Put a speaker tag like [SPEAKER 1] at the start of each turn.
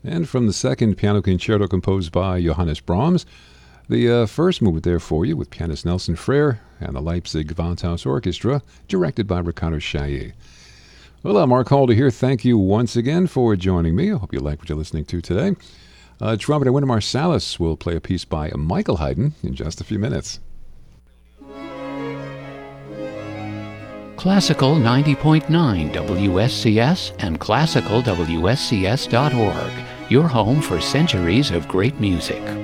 [SPEAKER 1] And from the second piano concerto composed by Johannes Brahms, the first movement there for you with pianist Nelson Frère and the Leipzig Gewandhaus Orchestra, directed by Ricardo Chaillet. Well, I'm Mark Halder here. Thank you once again for joining me. I hope you like what you're listening to today. Trumpeter Wynton Marsalis will play a piece by Michael Haydn in just a few minutes.
[SPEAKER 2] Classical 90.9 WSCS and classicalwscs.org, your home for centuries of great music.